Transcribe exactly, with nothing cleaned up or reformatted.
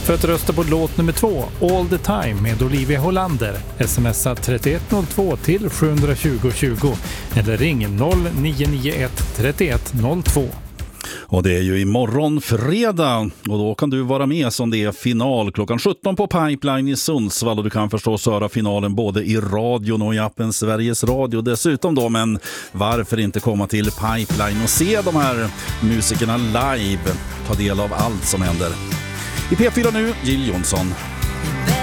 För att rösta på låt nummer två, All the Time med Olivia Hollander, smsa trettioett noll två till sju tjugo tjugo eller ring noll nio nio ett trettioett noll två. Och det är ju imorgon fredag och då kan du vara med som det är final klockan sjutton på Pipeline i Sundsvall, och du kan förstås höra finalen både i radion och i appen Sveriges Radio dessutom då. Men varför inte komma till Pipeline och se de här musikerna live, ta del av allt som händer. I P fyra nu, Jill Johnson.